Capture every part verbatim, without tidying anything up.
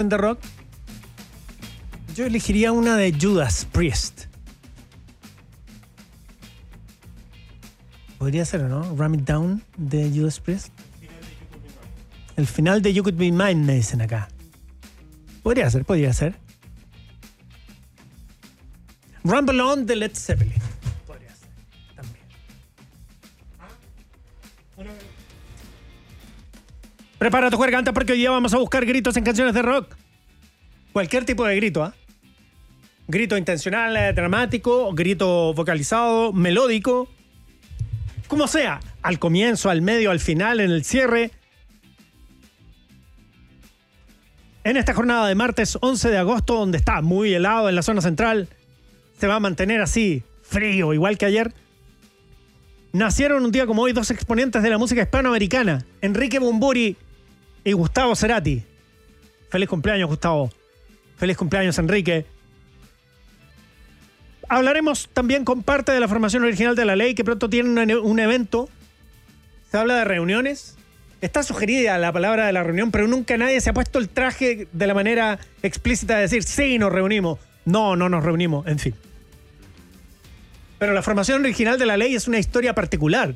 de rock, yo elegiría una de Judas Priest. Podría ser, ¿o no? Ram It Down de Judas Priest. El final de You Could Be Mine, me dicen acá. Podría ser, podría ser. Rumble On de Led Zeppelin. Podría ser, también. Prepara tu garganta porque hoy día vamos a buscar gritos en canciones de rock. Cualquier tipo de grito, ¿ah? ¿eh? Grito intencional, eh, dramático, grito vocalizado, melódico. Como sea, al comienzo, al medio, al final, en el cierre. En esta jornada de martes once de agosto, donde está muy helado en la zona central, se va a mantener así, frío, igual que ayer. Nacieron un día como hoy dos exponentes de la música hispanoamericana, Enrique Bunbury y Gustavo Cerati. Feliz cumpleaños, Gustavo. Feliz cumpleaños, Enrique. Hablaremos también con parte de la formación original de La Ley, que pronto tiene un, un evento. Se habla de reuniones. Está sugerida la palabra de la reunión, pero nunca nadie se ha puesto el traje de la manera explícita de decir, sí, nos reunimos. No, no nos reunimos, en fin. Pero la formación original de La Ley es una historia particular,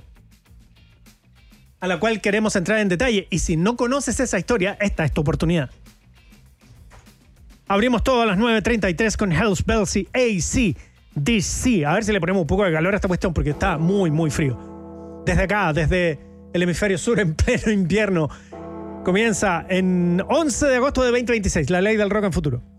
a la cual queremos entrar en detalle. Y si no conoces esa historia, esta es tu oportunidad. Abrimos todo a las nueve treinta y tres con Hells Bells y A C D C. A ver si le ponemos un poco de calor a esta cuestión porque está muy, muy frío. Desde acá, desde el hemisferio sur, en pleno invierno, comienza en once de agosto de veinte veintiséis, La Ley del Rock en Futuro.